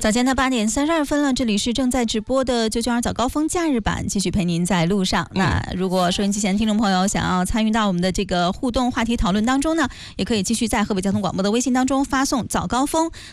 早间的8点32分了，这里是正在直播的992早高峰假日版，继续陪您在路上。那如果收音机前的听众朋友想要参与到我们的这个互动话题讨论当中呢，也可以继续在河北交通广播的微信当中发送早高峰